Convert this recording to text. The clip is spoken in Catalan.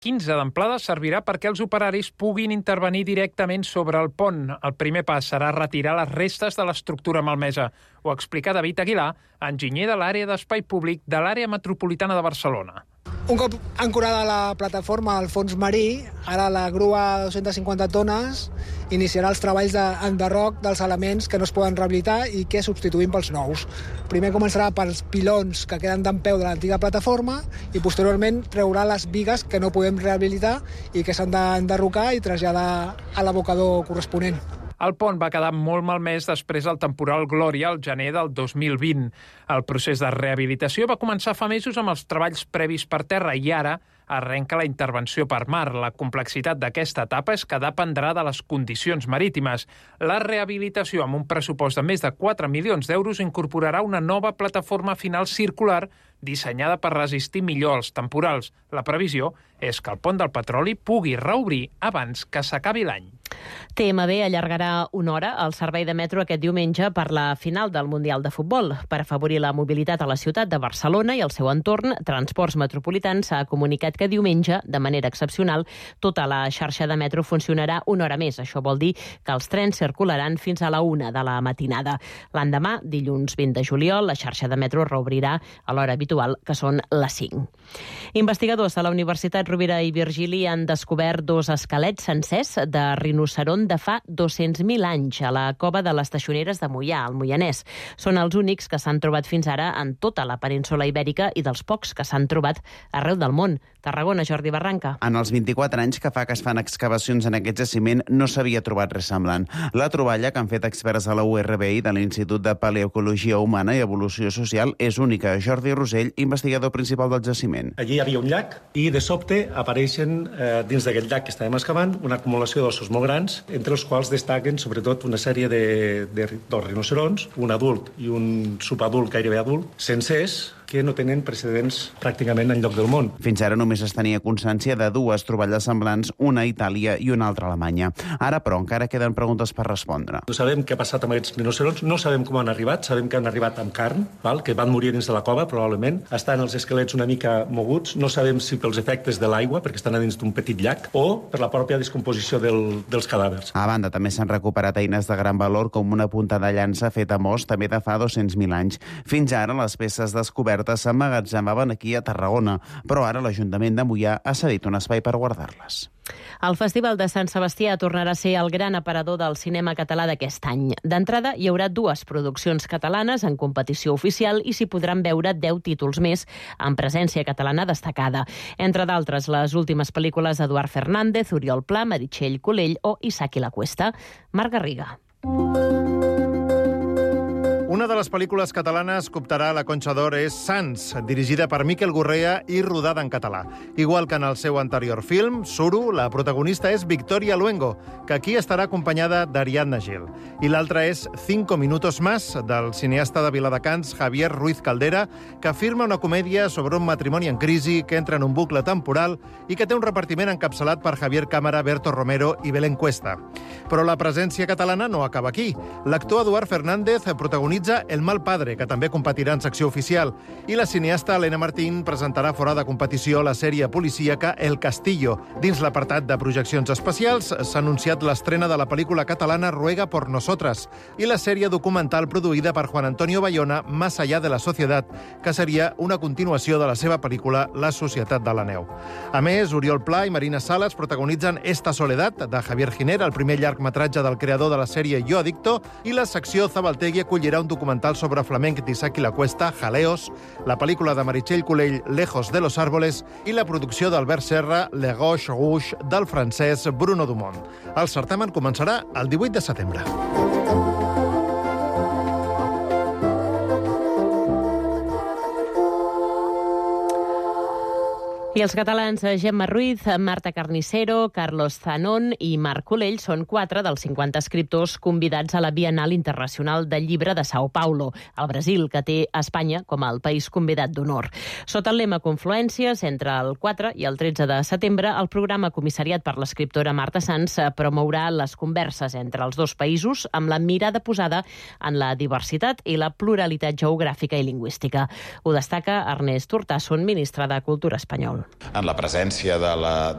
15 d'amplada servirà perquè els operaris puguin intervenir directament sobre el pont. El primer pas serà retirar les restes de l'estructura malmesa. Ho explica David Aguilar, enginyer de l'àrea d'espai públic de l'àrea metropolitana de Barcelona. Un cop ancorada la plataforma al fons marí, ara la grua de 250 tones iniciarà els treballs d'enderroc dels elements que no es poden rehabilitar i que substituïm pels nous. Primer començarà pels pilons que queden dempeus de l'antiga plataforma i posteriorment treurà les bigues que no podem rehabilitar i que s'han d'enderrocar i traslladar a l'abocador corresponent. El pont va quedar molt malmès després del temporal Glòria al gener del 2020. El procés de rehabilitació va començar fa mesos amb els treballs previs per terra i ara arrenca la intervenció per mar. La complexitat d'aquesta etapa és que dependrà de les condicions marítimes. La rehabilitació, amb un pressupost de més de 4 milions d'euros, incorporarà una nova plataforma final circular dissenyada per resistir millor els temporals. La previsió és que el pont del Petroli pugui reobrir abans que s'acabi l'any. TMB allargarà una hora el servei de metro aquest diumenge per la final del Mundial de Futbol. Per afavorir la mobilitat a la ciutat de Barcelona i el seu entorn, Transports Metropolitans ha comunicat que diumenge, de manera excepcional, tota la xarxa de metro funcionarà una hora més. Això vol dir que els trens circularan fins a la 1 de la matinada. L'endemà, dilluns 20 de juliol, la xarxa de metro reobrirà a l'hora habitual, que són les 5. Investigadors de la Universitat Rovira i Virgili han descobert 2 esquelets sencers de rinoceront de fa 200.000 anys a la cova de les Teixoneres de Moià, al Moianès. Són els únics que s'han trobat fins ara en tota la península ibèrica i dels pocs que s'han trobat arreu del món. Tarragona, Jordi Barranca. En els 24 anys que fa que es fan excavacions en aquest jaciment no s'havia trobat res semblant. La troballa que han fet experts de la URB i de l'Institut de Paleoecologia Humana i Evolució Social és única. Jordi Rosell, investigador principal del jaciment. Allí hi havia un llac i de sobte apareixen dins d'aquest llac que estàvem excavant una acumulació d'ossos molt grans, entre els quals destaquen sobretot una sèrie de dos rinocerons, un adult i un subadult gairebé adult, sencers, que no tenen precedents pràcticament enlloc del món. Fins ara només es tenia constància de 2 troballes semblants, una a Itàlia i una altra a Alemanya. Ara, però, encara queden preguntes per respondre. No sabem què ha passat amb aquests rinocerons, no sabem com han arribat, sabem que han arribat amb carn, que van morir dins de la cova, probablement. Estan els esquelets una mica moguts, no sabem si pels efectes de l'aigua, perquè estan a dins d'un petit llac, o per la pròpia descomposició dels cadàvers. A banda, també s'han recuperat eines de gran valor, com una punta de llança feta a mos, també de fa 200.000 anys. Fins ara, les peces descobertes s'emmagatzemaven aquí a Tarragona, però ara l'Ajuntament de Moià ha cedit un espai per guardar-les. El Festival de Sant Sebastià tornarà a ser el gran aparador del cinema català d'aquest any. D'entrada, hi haurà 2 produccions catalanes en competició oficial i s'hi podran veure 10 títols més amb presència catalana destacada. Entre d'altres, les últimes pel·lícules d'Eduard Fernández, Oriol Pla, Meritxell Colell o Isaki La Cuesta. Marc Garriga. Una de les pel·lícules catalanes que optarà a la Conxa d'Or és Sants, dirigida per Miquel Gorrea i rodada en català. Igual que en el seu anterior film, Suro, la protagonista és Victoria Luengo, que aquí estarà acompanyada d'Ariadna Gil. I l'altra és 5 minutos más, del cineasta de Viladecans, Javier Ruiz Caldera, que afirma una comèdia sobre un matrimoni en crisi que entra en un bucle temporal i que té un repartiment encapçalat per Javier Cámara, Berto Romero i Belén Cuesta. Però la presència catalana no acaba aquí. L'actor Eduard Fernández protagonitza El mal padre, que també competirà en secció oficial, i la cineasta Elena Martín presentarà fora de competició la sèrie policíaca El Castillo. Dins l'apartat de projeccions especials s'ha anunciat l'estrena de la pel·lícula catalana Ruega por nosotras i la sèrie documental produïda per Juan Antonio Bayona, Más allá de la sociedad, que seria una continuació de la seva pel·lícula La societat de la neu. A més, Oriol Pla i Marina Sales protagonitzen Esta soledad, de Javier Giner, el primer llargmetratge del creador de la sèrie Yo Adicto, i la secció Zabaltegui acollirà un documental sobre flamenc d'Isaki La Cuesta, Jaleos, la pel·lícula de Meritxell Colell, Lejos de los árboles, i la producció d'Albert Serra, Le Gauche Rouge, del francès Bruno Dumont. El certamen començarà el 18 de setembre. I els catalans Gemma Ruiz, Marta Carnicero, Carlos Zanón i Marc Colell són 4 dels 50 escriptors convidats a la Bienal Internacional del Llibre de Sao Paulo, al Brasil, que té Espanya com el país convidat d'honor. Sota el lema Confluències, entre el 4 i el 13 de setembre, el programa comissariat per l'escriptora Marta Sans promourà les converses entre els dos països amb la mirada posada en la diversitat i la pluralitat geogràfica i lingüística. Ho destaca Ernest Urtasun, ministre de Cultura espanyol. Nadal. En la presència de